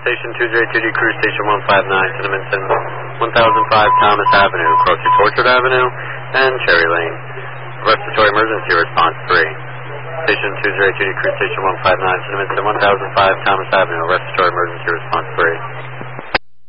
Station 202D, Crew Station 159, Cinnaminson, 1005 Thomas Avenue, across to Orchard Avenue and Cherry Lane. Respiratory emergency response 3. Station 202D, Crew Station 159, Cinnaminson, 1005 Thomas Avenue, respiratory emergency response 3.